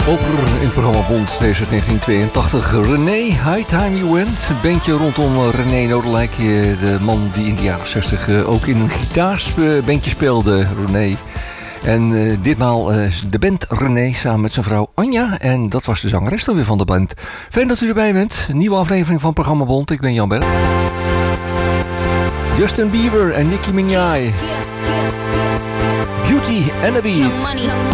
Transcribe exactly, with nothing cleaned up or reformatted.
Oper in het programma Bond, deze uit negentien tweeëntachtig. René, High Time You Went. Een bandje rondom René Nodelijk. De man die in de jaren zestig ook in een gitaarsbandje speelde, René. En uh, ditmaal uh, de band René samen met zijn vrouw Anja. En dat was de zangeres dan weer van de band. Fijn dat u erbij bent. Een nieuwe aflevering van programma Bond. Ik ben Jan Berg. Justin Bieber en Nicki Minaj. Beauty and the Beast.